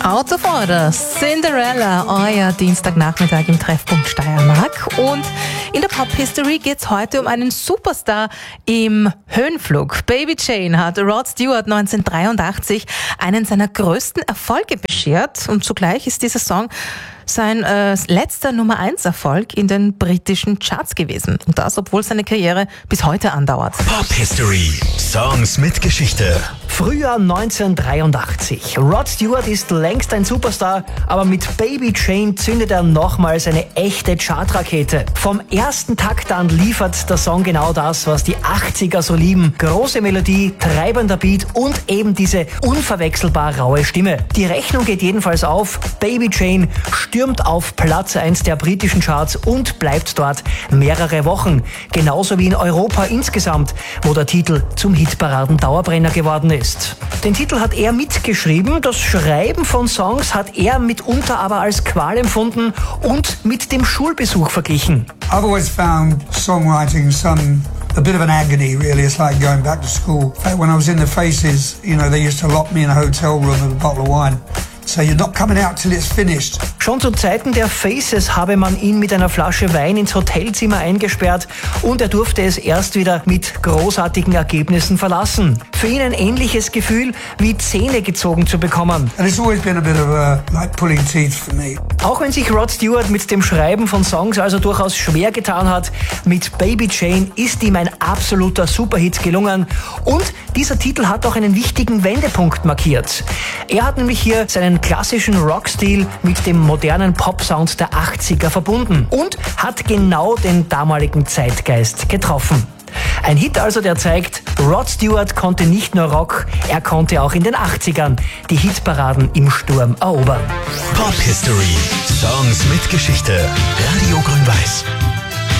Out of Order, Cinderella, euer Dienstagnachmittag im Treffpunkt Steiermark. Und in der Pop-History geht's heute um einen Superstar im Höhenflug. Baby Jane hat Rod Stewart 1983 einen seiner größten Erfolge beschert. Und zugleich ist dieser Song sein letzter Nummer-1-Erfolg in den britischen Charts gewesen. Und das, obwohl seine Karriere bis heute andauert. Pop-History. Songs mit Geschichte. Frühjahr 1983. Rod Stewart ist längst ein Superstar, aber mit Baby Jane zündet er nochmals eine echte Chartrakete. Vom ersten Takt an liefert der Song genau das, was die 80er so lieben. Große Melodie, treibender Beat und eben diese unverwechselbar raue Stimme. Die Rechnung geht jedenfalls auf. Baby Jane stürmt auf Platz 1 der britischen Charts und bleibt dort mehrere Wochen. Genauso wie in Europa insgesamt, wo der Titel zum Hitparaden-Dauerbrenner geworden ist. Den Titel hat er mitgeschrieben, das Schreiben von Songs hat er mitunter aber als Qual empfunden und mit dem Schulbesuch verglichen. I've always found songwriting a bit of an agony, really. It's like going back to school. In fact, when I was in the Faces, they used to lock me in a hotel room with a bottle of wine. So you're not coming out till it's finished. Schon zu Zeiten der Faces habe man ihn mit einer Flasche Wein ins Hotelzimmer eingesperrt und er durfte es erst wieder mit großartigen Ergebnissen verlassen. Für ihn ein ähnliches Gefühl wie Zähne gezogen zu bekommen. And it's always been a bit of like pulling teeth for me. Auch wenn sich Rod Stewart mit dem Schreiben von Songs also durchaus schwer getan hat, mit Baby Jane ist ihm ein absoluter Superhit gelungen und dieser Titel hat auch einen wichtigen Wendepunkt markiert. Er hat nämlich hier seinen klassischen Rockstil mit dem modernen Pop-Sound der 80er verbunden und hat genau den damaligen Zeitgeist getroffen. Ein Hit also, der zeigt, Rod Stewart konnte nicht nur Rock, er konnte auch in den 80ern die Hitparaden im Sturm erobern. Pop History. Songs mit Geschichte. Radio Grün-Weiß.